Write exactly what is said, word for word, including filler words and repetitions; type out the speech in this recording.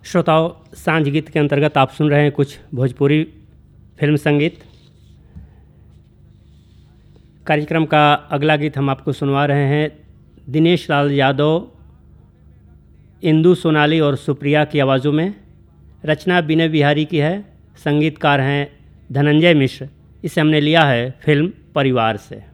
श्रोताओं, सांझ गीत के अंतर्गत आप सुन रहे हैं कुछ भोजपुरी फिल्म संगीत। कार्यक्रम का अगला गीत हम आपको सुनवा रहे हैं दिनेश लाल यादव, इंदु सोनाली और सुप्रिया की आवाज़ों में। रचना विनय बिहारी की है, संगीतकार हैं धनंजय मिश्र। इसे हमने लिया है फिल्म परिवार से।